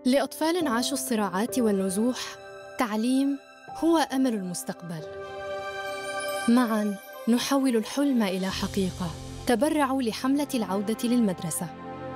لأطفال عاشوا الصراعات والنزوح، تعليم هو أمل المستقبل. معاً نحول الحلم إلى حقيقة. تبرعوا لحملة العودة للمدرسة.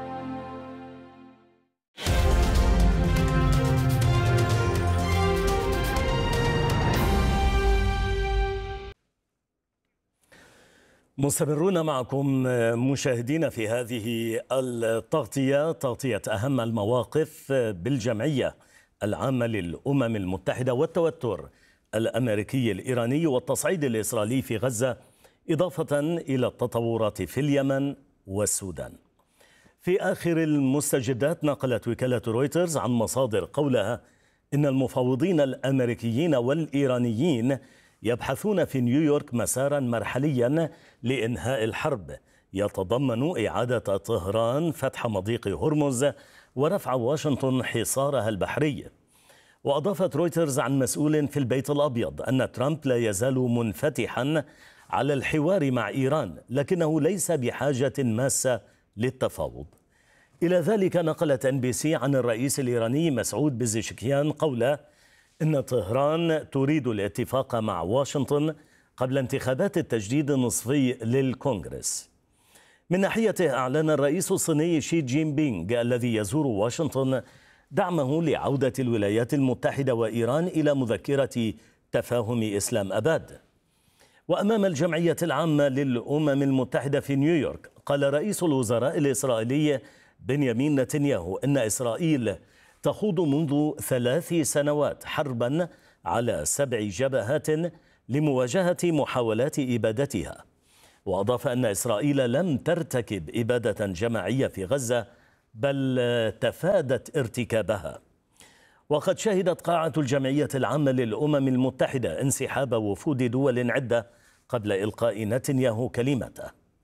مستمرون معكم مشاهدين في هذه التغطية، تغطية أهم المواقف بالجمعية العامة للأمم المتحدة والتوتر الأمريكي الإيراني والتصعيد الإسرائيلي في غزة، إضافة إلى التطورات في اليمن والسودان. في آخر المستجدات نقلت وكالة رويترز عن مصادر قولها إن المفاوضين الأمريكيين والإيرانيين يبحثون في نيويورك مسارا مرحليا لإنهاء الحرب يتضمن إعادة طهران فتح مضيق هرمز ورفع واشنطن حصارها البحري. وأضافت رويترز عن مسؤول في البيت الأبيض أن ترامب لا يزال منفتحا على الحوار مع إيران، لكنه ليس بحاجة ماسة للتفاوض. إلى ذلك نقلت NBC عن الرئيس الإيراني مسعود بزشكيان قوله إن طهران تريد الاتفاق مع واشنطن قبل انتخابات التجديد النصفي للكونغرس. من ناحيته أعلن الرئيس الصيني شي جين بينغ الذي يزور واشنطن دعمه لعودة الولايات المتحدة وإيران إلى مذكرة تفاهم إسلام أباد. وأمام الجمعية العامة للأمم المتحدة في نيويورك قال رئيس الوزراء الإسرائيلي بنيامين نتنياهو إن إسرائيل تخوض منذ 3 سنوات حربا على 7 جبهات لمواجهة محاولات إبادتها. وأضاف أن إسرائيل لم ترتكب إبادة جماعية في غزة بل تفادت ارتكابها. وقد شهدت قاعة الجمعية العامة للأمم المتحدة انسحاب وفود دول عدة قبل إلقاء نتنياهو كلمته.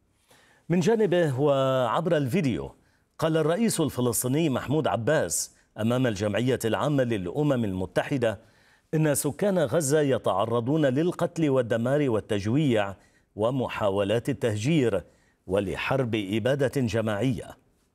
من جانبه وعبر الفيديو قال الرئيس الفلسطيني محمود عباس أمام الجمعية العامة للأمم المتحدة إن سكان غزة يتعرضون للقتل والدمار والتجويع ومحاولات التهجير ولحرب إبادة جماعية.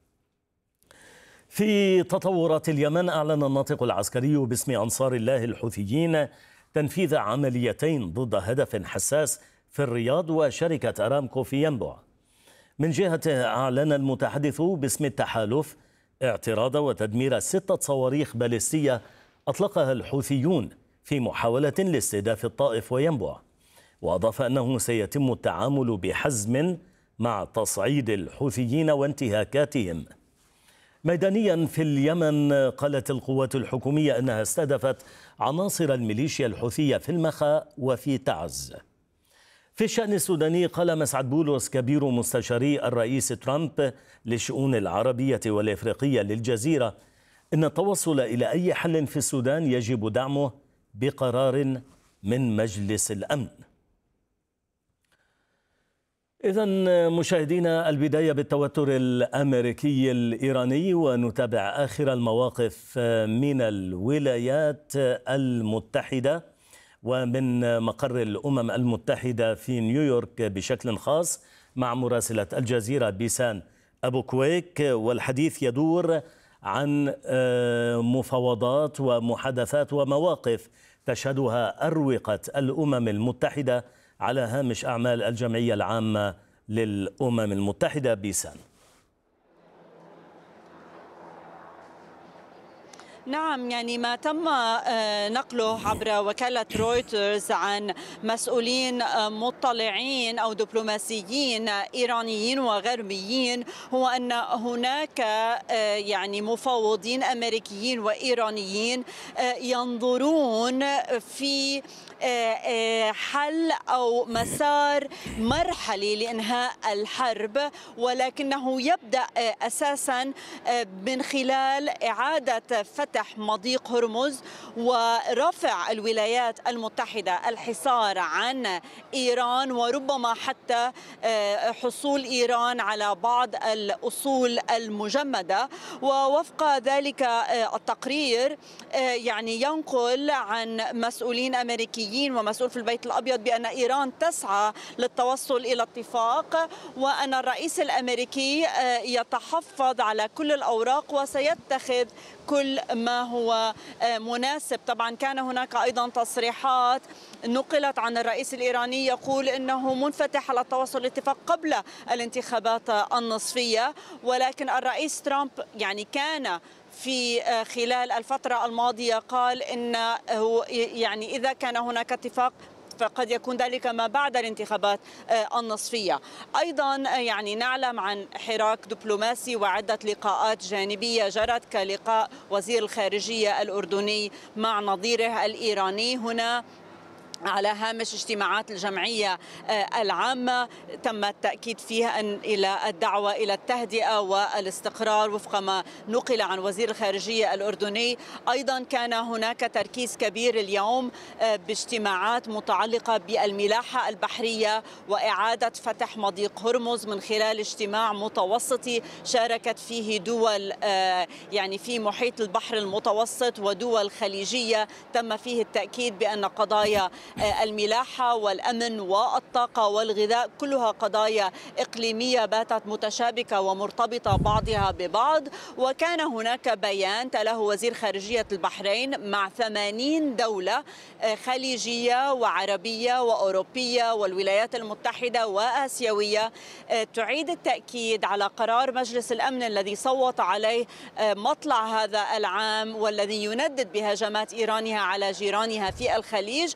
في تطورات اليمن أعلن الناطق العسكري باسم أنصار الله الحوثيين تنفيذ عمليتين ضد هدف حساس في الرياض وشركة أرامكو في ينبع. من جهته أعلن المتحدث باسم التحالف اعتراض وتدمير 6 صواريخ باليستية أطلقها الحوثيون في محاولة لاستهداف الطائف وينبع. وأضاف أنه سيتم التعامل بحزم مع تصعيد الحوثيين وانتهاكاتهم. ميدانيا في اليمن قالت القوات الحكومية أنها استهدفت عناصر الميليشيا الحوثية في المخا وفي تعز. في الشأن السوداني قال مسعد بولس كبير مستشاري الرئيس ترامب للشؤون العربية والإفريقية للجزيرة إن التوصل إلى أي حل في السودان يجب دعمه بقرار من مجلس الأمن. إذن مشاهدينا، البداية بالتوتر الأمريكي الإيراني ونتابع آخر المواقف من الولايات المتحدة ومن مقر الأمم المتحدة في نيويورك بشكل خاص مع مراسلة الجزيرة بيسان أبو كويك. والحديث يدور عن مفاوضات ومحادثات ومواقف تشهدها أروقة الأمم المتحدة على هامش أعمال الجمعية العامة للأمم المتحدة. بيسان. نعم، يعني ما تم نقله عبر وكالة رويترز عن مسؤولين مطلعين أو دبلوماسيين إيرانيين وغربيين هو أن هناك يعني مفاوضين أمريكيين وإيرانيين ينظرون في حل أو مسار مرحلي لإنهاء الحرب، ولكنه يبدأ أساسا من خلال إعادة فتح مضيق هرمز ورفع الولايات المتحدة الحصار عن إيران، وربما حتى حصول إيران على بعض الأصول المجمدة. ووفق ذلك التقرير يعني ينقل عن مسؤولين أمريكيين ومسؤول في البيت الأبيض بأن إيران تسعى للتوصل إلى اتفاق، وأن الرئيس الأمريكي يتحفظ على كل الأوراق وسيتخذ كل ما هو مناسب. طبعا كان هناك أيضا تصريحات نقلت عن الرئيس الإيراني يقول إنه منفتح على التوصل لاتفاق قبل الانتخابات النصفية، ولكن الرئيس ترامب يعني كان في خلال الفترة الماضية قال إنه يعني إذا كان هناك اتفاق فقد يكون ذلك ما بعد الانتخابات النصفية. أيضا يعني نعلم عن حراك دبلوماسي وعدة لقاءات جانبية جرت كلقاء وزير الخارجية الأردني مع نظيره الإيراني هنا على هامش اجتماعات الجمعية العامة. تم التأكيد فيها إلى الدعوة إلى التهدئة والاستقرار وفق ما نقل عن وزير الخارجية الأردني. أيضا كان هناك تركيز كبير اليوم باجتماعات متعلقة بالملاحة البحرية وإعادة فتح مضيق هرمز من خلال اجتماع متوسطي شاركت فيه دول يعني في محيط البحر المتوسط ودول خليجية. تم فيه التأكيد بأن قضايا الملاحة والأمن والطاقة والغذاء كلها قضايا إقليمية باتت متشابكة ومرتبطة بعضها ببعض. وكان هناك بيان تلاه وزير خارجية البحرين مع 80 دولة خليجية وعربية وأوروبية والولايات المتحدة وآسيوية تعيد التأكيد على قرار مجلس الأمن الذي صوت عليه مطلع هذا العام والذي يندد بهجمات إيرانها على جيرانها في الخليج،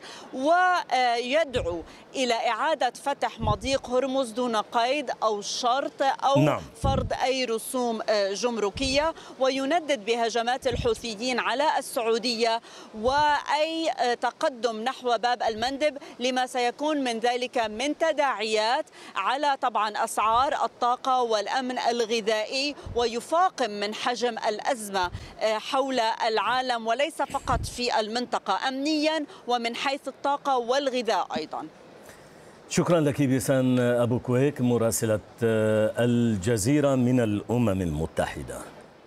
ويدعو إلى إعادة فتح مضيق هرمز دون قيد أو شرط أو فرض أي رسوم جمركية، ويندد بهجمات الحوثيين على السعودية وأي تقدم نحو باب المندب لما سيكون من ذلك من تداعيات على طبعا أسعار الطاقة والأمن الغذائي، ويفاقم من حجم الأزمة حول العالم وليس فقط في المنطقة أمنيا ومن حيث الطاقة والغذاء أيضا. شكرا لك بيسان أبو كويك مراسلة الجزيرة من الأمم المتحدة.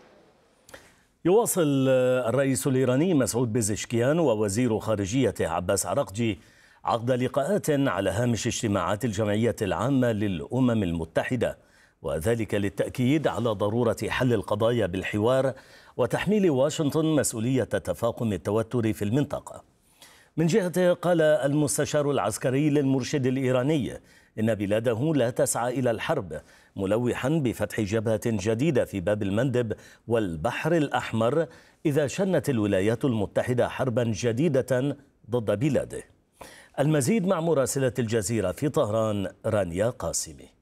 يواصل الرئيس الإيراني مسعود بيزشكيان ووزير خارجيته عباس عراقجي عقد لقاءات على هامش اجتماعات الجمعية العامة للأمم المتحدة، وذلك للتأكيد على ضرورة حل القضايا بالحوار وتحميل واشنطن مسؤولية تفاقم التوتر في المنطقة. من جهته قال المستشار العسكري للمرشد الإيراني إن بلاده لا تسعى إلى الحرب، ملوحا بفتح جبهة جديدة في باب المندب والبحر الأحمر إذا شنت الولايات المتحدة حربا جديدة ضد بلاده. المزيد مع مراسلة الجزيرة في طهران رانيا قاسمي.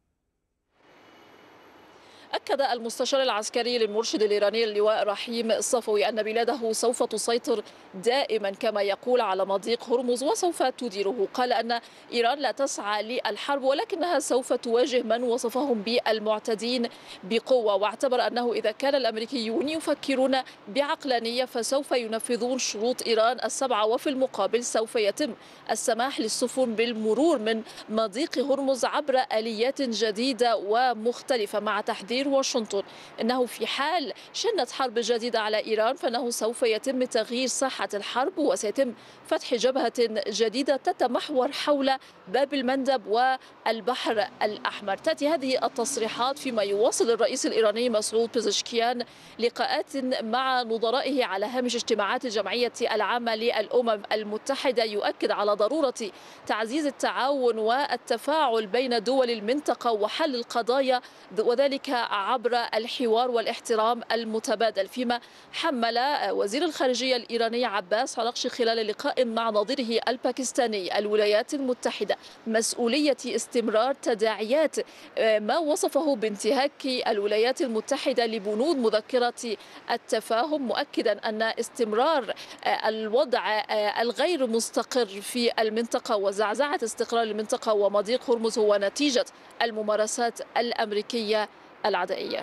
أكد المستشار العسكري للمرشد الإيراني اللواء رحيم الصفوي أن بلاده سوف تسيطر دائما كما يقول على مضيق هرمز وسوف تديره. قال أن إيران لا تسعى للحرب ولكنها سوف تواجه من وصفهم بالمعتدين بقوة، واعتبر أنه إذا كان الأمريكيون يفكرون بعقلانية فسوف ينفذون شروط إيران السبعة، وفي المقابل سوف يتم السماح للسفن بالمرور من مضيق هرمز عبر آليات جديدة ومختلفة، مع تحذير واشنطن أنه في حال شنت حرب جديدة على إيران فإنه سوف يتم تغيير ساحة الحرب وسيتم فتح جبهة جديدة تتمحور حول باب المندب والبحر الأحمر. تأتي هذه التصريحات فيما يواصل الرئيس الإيراني مسعود بيزشكيان لقاءات مع نظرائه على هامش اجتماعات الجمعية العامة للأمم المتحدة، يؤكد على ضرورة تعزيز التعاون والتفاعل بين دول المنطقة وحل القضايا وذلك عبر الحوار والاحترام المتبادل. فيما حمل وزير الخارجية الإيراني عباس عراقجي خلال لقاء مع نظيره الباكستاني الولايات المتحدة مسؤولية استمرار تداعيات ما وصفه بانتهاك الولايات المتحدة لبنود مذكرة التفاهم، مؤكدا أن استمرار الوضع الغير مستقر في المنطقة وزعزعة استقرار المنطقة ومضيق هرمز هو نتيجة الممارسات الأمريكية العدائية.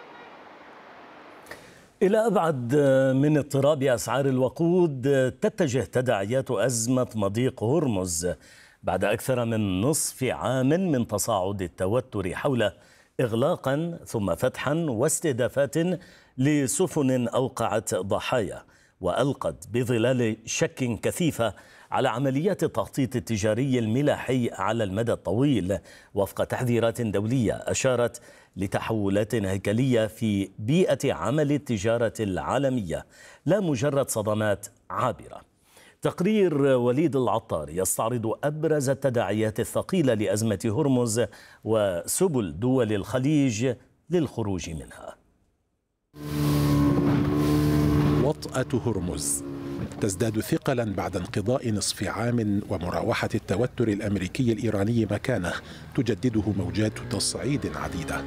إلى أبعد من اضطراب أسعار الوقود تتجه تداعيات أزمة مضيق هرمز بعد أكثر من نصف عام من تصاعد التوتر حوله، إغلاقا ثم فتحا واستهدافات لسفن أوقعت ضحايا، وألقت بظلال شك كثيفة على عمليات التخطيط التجاري الملاحي على المدى الطويل وفق تحذيرات دولية أشارت لتحولات هيكلية في بيئة عمل التجارة العالمية، لا مجرد صدمات عابرة. تقرير وليد العطار يستعرض أبرز التداعيات الثقيلة لأزمة هرمز وسبل دول الخليج للخروج منها. وطأة هرمز تزداد ثقلا بعد انقضاء نصف عام ومراوحة التوتر الأمريكي الإيراني مكانه تجدده موجات تصعيد عديدة.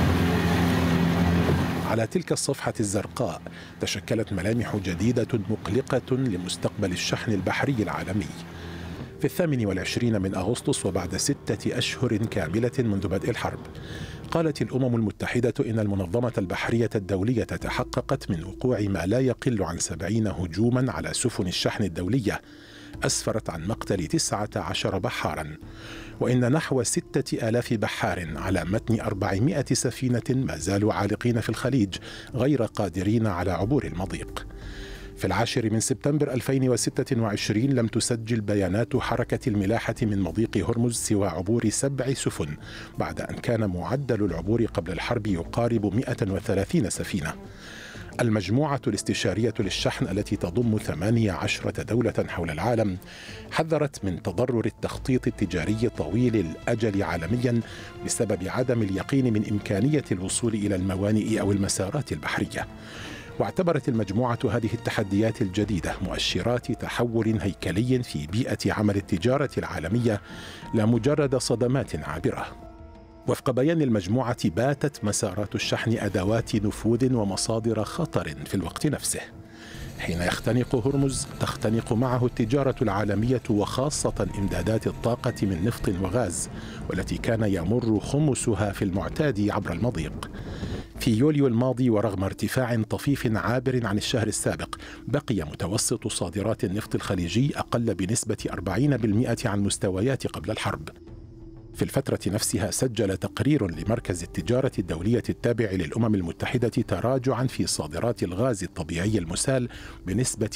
على تلك الصفحة الزرقاء تشكلت ملامح جديدة مقلقة لمستقبل الشحن البحري العالمي. في 28 من أغسطس وبعد 6 أشهر كاملة منذ بدء الحرب، قالت الأمم المتحدة إن المنظمة البحرية الدولية تحققت من وقوع ما لا يقل عن 70 هجوما على سفن الشحن الدولية أسفرت عن مقتل 19 بحارا، وإن نحو 6000 بحار على متن 400 سفينة ما زالوا عالقين في الخليج غير قادرين على عبور المضيق. في 10 من سبتمبر 2026 لم تسجل بيانات حركة الملاحة من مضيق هرمز سوى عبور 7 سفن، بعد أن كان معدل العبور قبل الحرب يقارب 130 سفينة. المجموعة الاستشارية للشحن التي تضم 18 دولة حول العالم حذرت من تضرر التخطيط التجاري طويل الأجل عالميا بسبب عدم اليقين من إمكانية الوصول إلى الموانئ أو المسارات البحرية. واعتبرت المجموعة هذه التحديات الجديدة مؤشرات تحول هيكلي في بيئة عمل التجارة العالمية لا مجرد صدمات عابرة. وفق بيان المجموعة باتت مسارات الشحن أدوات نفوذ ومصادر خطر في الوقت نفسه. حين يختنق هرمز تختنق معه التجارة العالمية وخاصة إمدادات الطاقة من نفط وغاز، والتي كان يمر خمسها في المعتاد عبر المضيق. في يوليو الماضي ورغم ارتفاع طفيف عابر عن الشهر السابق، بقي متوسط صادرات النفط الخليجي أقل بنسبة 40% عن مستويات قبل الحرب. في الفترة نفسها سجل تقرير لمركز التجارة الدولية التابع للأمم المتحدة تراجعا في صادرات الغاز الطبيعي المسال بنسبة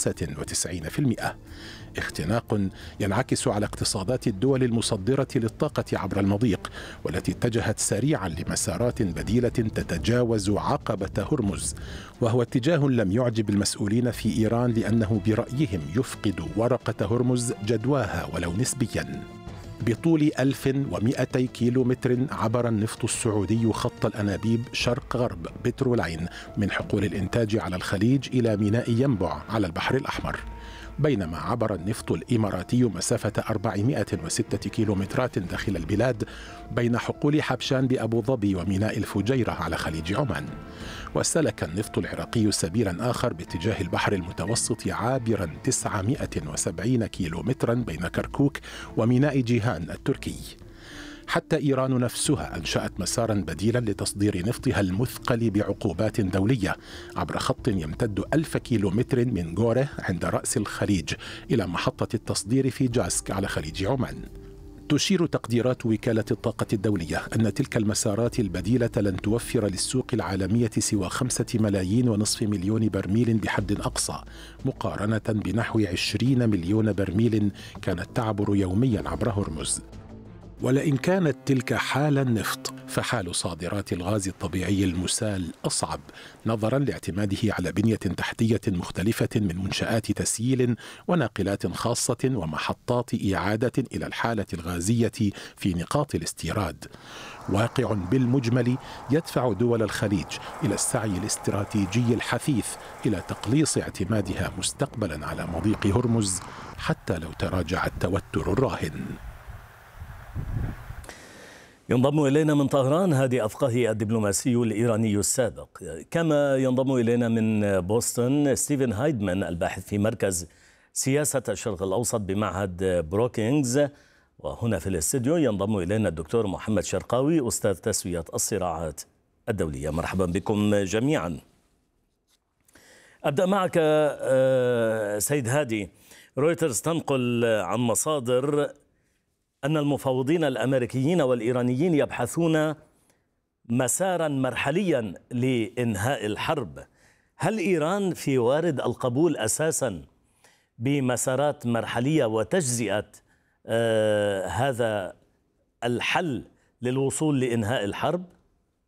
95%، اختناق ينعكس على اقتصادات الدول المصدرة للطاقة عبر المضيق، والتي اتجهت سريعا لمسارات بديلة تتجاوز عقبة هرمز، وهو اتجاه لم يعجب المسؤولين في إيران لأنه برأيهم يفقد ورقة هرمز جدواها ولو نسبيا. بطول 1200 كيلومتر عبر النفط السعودي خط الأنابيب شرق غرب بترولين من حقول الإنتاج على الخليج إلى ميناء ينبع على البحر الأحمر، بينما عبر النفط الإماراتي مسافة 406 كيلومترات داخل البلاد بين حقول حبشان بأبو ظبي وميناء الفجيرة على خليج عمان. وسلك النفط العراقي سبيلا آخر باتجاه البحر المتوسط عابرا 970 كيلومترا بين كركوك وميناء جيهان التركي. حتى إيران نفسها أنشأت مسارا بديلا لتصدير نفطها المثقل بعقوبات دولية عبر خط يمتد 1000 كيلومتر من غوره عند رأس الخليج إلى محطة التصدير في جاسك على خليج عمان. تشير تقديرات وكالة الطاقة الدولية أن تلك المسارات البديلة لن توفر للسوق العالمية سوى 5.5 مليون برميل بحد أقصى، مقارنة بنحو 20 مليون برميل كانت تعبر يوميا عبر هرمز. ولئن كانت تلك حال النفط، فحال صادرات الغاز الطبيعي المسال أصعب، نظرا لاعتماده على بنية تحتية مختلفة من منشآت تسييل وناقلات خاصة ومحطات إعادة إلى الحالة الغازية في نقاط الاستيراد. واقع بالمجمل يدفع دول الخليج إلى السعي الاستراتيجي الحثيث إلى تقليص اعتمادها مستقبلا على مضيق هرمز حتى لو تراجع التوتر الراهن. ينضم إلينا من طهران هادي أفقهي الدبلوماسي الإيراني السابق، كما ينضم إلينا من بوسطن ستيفن هايدمان الباحث في مركز سياسة الشرق الأوسط بمعهد بروكينغز، وهنا في الاستديو ينضم إلينا الدكتور محمد شرقاوي أستاذ تسوية الصراعات الدولية. مرحبا بكم جميعا. أبدأ معك سيد هادي. رويترز تنقل عن مصادر أن المفاوضين الأمريكيين والإيرانيين يبحثون مسارا مرحليا لإنهاء الحرب. هل إيران في وارد القبول أساسا بمسارات مرحلية وتجزئة هذا الحل للوصول لإنهاء الحرب؟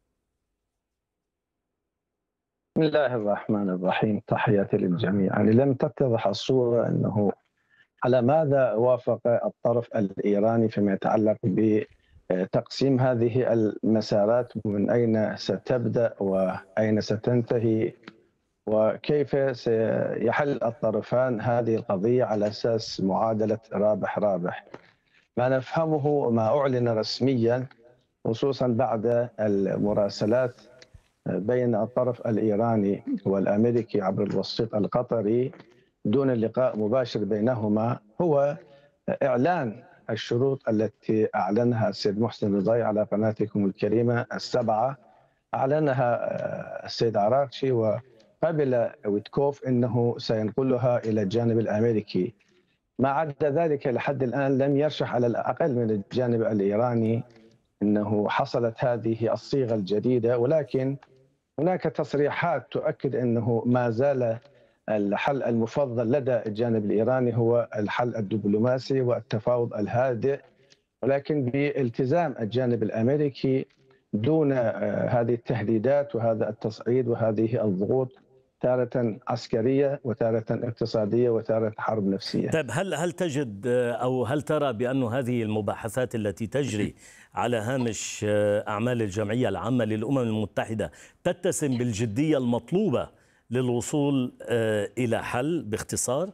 بسم الله الرحمن الرحيم، تحياتي للجميع. يعني لم تتضح الصورة أنه على ماذا وافق الطرف الإيراني فيما يتعلق بتقسيم هذه المسارات، ومن أين ستبدأ وأين ستنتهي، وكيف سيحل الطرفان هذه القضية على أساس معادلة رابح رابح. ما نفهمه ما أعلن رسميا خصوصا بعد المراسلات بين الطرف الإيراني والأمريكي عبر الوسيط القطري دون لقاء مباشر بينهما، هو إعلان الشروط التي أعلنها السيد محسن رضاي على قناتكم الكريمة السبعة. أعلنها السيد عراقشي، وقبل ويتكوف أنه سينقلها إلى الجانب الأمريكي. ما عدا ذلك لحد الآن لم يرشح على الأقل من الجانب الإيراني أنه حصلت هذه الصيغة الجديدة، ولكن هناك تصريحات تؤكد أنه ما زال الحل المفضل لدى الجانب الإيراني هو الحل الدبلوماسي والتفاوض الهادئ، ولكن بالتزام الجانب الأمريكي دون هذه التهديدات وهذا التصعيد وهذه الضغوط، تارة عسكرية وتارة اقتصادية وتارة حرب نفسية. طيب، هل تجد أو هل ترى بأن هذه المباحثات التي تجري على هامش أعمال الجمعية العامة للأمم المتحدة تتسم بالجدية المطلوبة للوصول إلى حل باختصار؟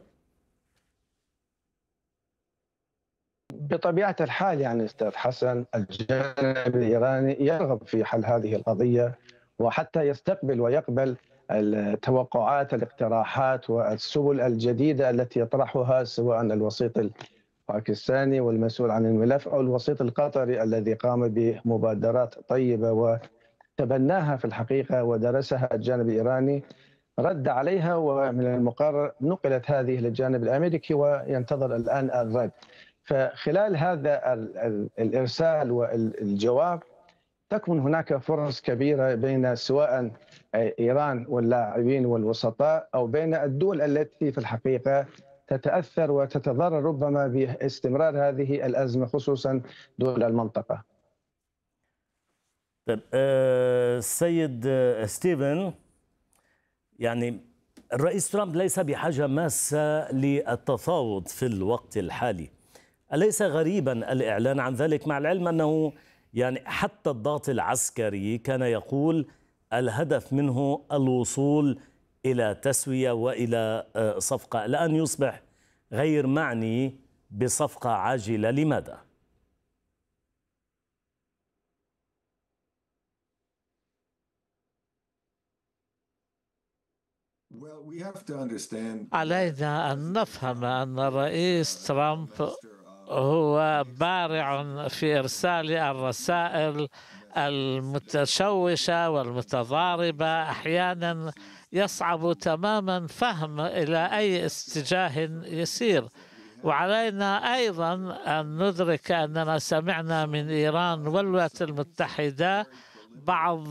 بطبيعة الحال يعني أستاذ حسن، الجانب الإيراني يرغب في حل هذه القضية، وحتى يستقبل ويقبل التوقعات، الاقتراحات والسبل الجديدة التي يطرحها سواء الوسيط الباكستاني والمسؤول عن الملف أو الوسيط القطري الذي قام بمبادرات طيبة وتبناها في الحقيقة ودرسها الجانب الإيراني، رد عليها، ومن المقرر نقلت هذه للجانب الأمريكي وينتظر الآن الرد. فخلال هذا الإرسال والجواب تكمن هناك فرص كبيرة بين سواء إيران واللاعبين والوسطاء أو بين الدول التي في الحقيقة تتأثر وتتضرر ربما باستمرار هذه الأزمة، خصوصا دول المنطقة. طيب السيد ستيفن، يعني الرئيس ترامب ليس بحاجة ماسة للتفاوض في الوقت الحالي. أليس غريبا الإعلان عن ذلك، مع العلم أنه يعني حتى الضغط العسكري كان يقول الهدف منه الوصول إلى تسوية وإلى صفقة، الآن يصبح غير معني بصفقة عاجلة، لماذا؟ علينا أن نفهم أن الرئيس ترامب هو بارع في إرسال الرسائل المتشوشة والمتضاربة. أحيانا يصعب تماما فهم إلى أي اتجاه يسير، وعلينا أيضا أن ندرك أننا سمعنا من إيران والولايات المتحدة بعض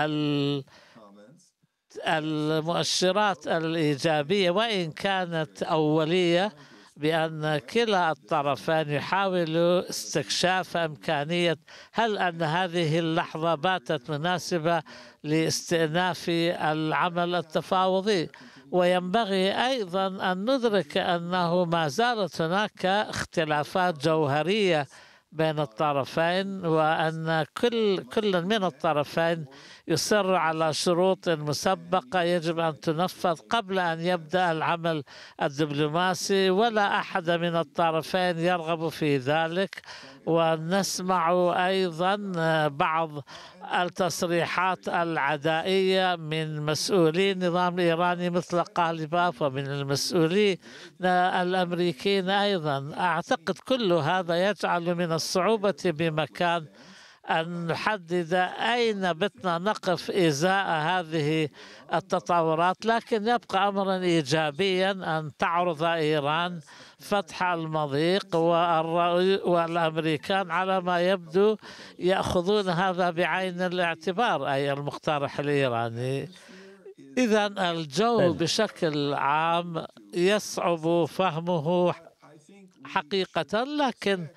المؤشرات الإيجابية وإن كانت أولية، بأن كلا الطرفان يحاولوا استكشاف إمكانية هل أن هذه اللحظة باتت مناسبة لاستئناف العمل التفاوضي. وينبغي أيضا أن ندرك أنه ما زالت هناك اختلافات جوهرية بين الطرفين، وأن كل من الطرفين يصر على شروط مسبقة يجب أن تنفذ قبل أن يبدأ العمل الدبلوماسي، ولا أحد من الطرفين يرغب في ذلك. ونسمع أيضا بعض التصريحات العدائية من مسؤولي النظام الإيراني مثل قالباف ومن المسؤولين الأمريكيين أيضا. أعتقد كل هذا يجعل من الصعوبة بمكان أن نحدد أين بتنا نقف إزاء هذه التطورات، لكن يبقى أمرا إيجابيا أن تعرض إيران فتح المضيق، والأمريكان على ما يبدو يأخذون هذا بعين الاعتبار، أي المقترح الإيراني. إذا الجو بشكل عام يصعب فهمه حقيقة، لكن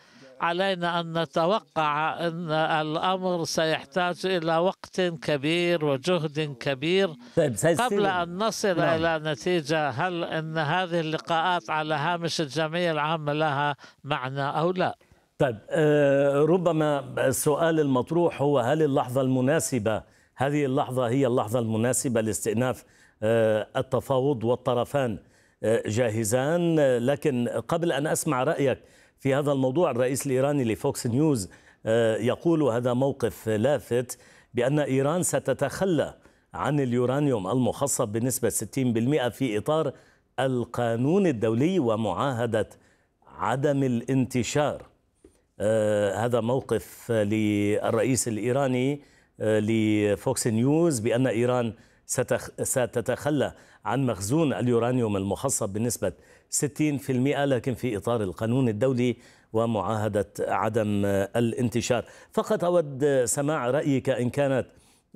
علينا أن نتوقع أن الأمر سيحتاج إلى وقت كبير وجهد كبير قبل أن نصل إلى نتيجة. هل أن هذه اللقاءات على هامش الجمعية العامة لها معنى أو لا؟ طيب، ربما السؤال المطروح هو هل اللحظة المناسبة، هذه اللحظة هي اللحظة المناسبة لاستئناف التفاوض والطرفان جاهزان؟ لكن قبل أن أسمع رأيك في هذا الموضوع، الرئيس الإيراني لفوكس نيوز يقول، هذا موقف لافت، بأن إيران ستتخلى عن اليورانيوم المخصب بنسبة 60% في إطار القانون الدولي ومعاهدة عدم الانتشار. هذا موقف للرئيس الإيراني لفوكس نيوز بأن إيران ستتخلى عن مخزون اليورانيوم المخصب بنسبة 60%، لكن في إطار القانون الدولي ومعاهدة عدم الانتشار. فقط أود سماع رأيك إن كانت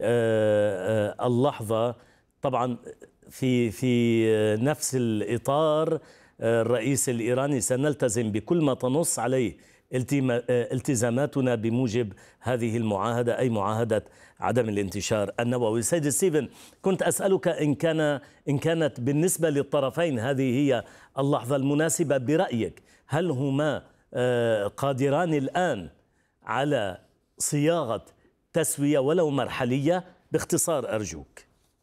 اللحظة طبعا في نفس الإطار. الرئيس الإيراني: سنلتزم بكل ما تنص عليه التزاماتنا بموجب هذه المعاهدة، أي معاهدة عدم الانتشار النووي. سيد ستيفن، كنت أسألك إن كانت بالنسبة للطرفين هذه هي اللحظة المناسبة برأيك، هل هما قادران الآن على صياغة تسوية ولو مرحلية؟ باختصار أرجوك.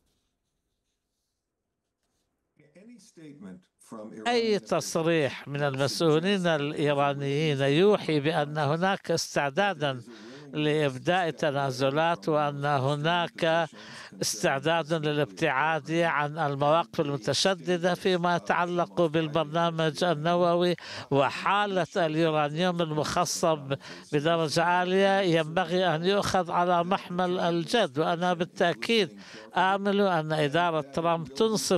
أي تصريح من المسؤولين الإيرانيين يوحي بأن هناك استعدادا لإبداء تنازلات وأن هناك استعداد للابتعاد عن المواقف المتشددة فيما يتعلق بالبرنامج النووي وحالة اليورانيوم المخصب بدرجة عالية، ينبغي أن يؤخذ على محمل الجد. وأنا بالتأكيد آمل أن إدارة ترامب تنصف